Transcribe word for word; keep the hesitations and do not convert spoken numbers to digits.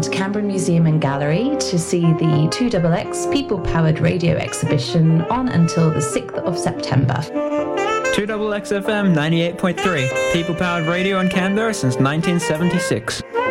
and Canberra Museum and Gallery to see the two X X People Powered Radio exhibition on until the sixth of September. two X X F M ninety-eight point three, People Powered Radio in Canberra since nineteen seventy-six.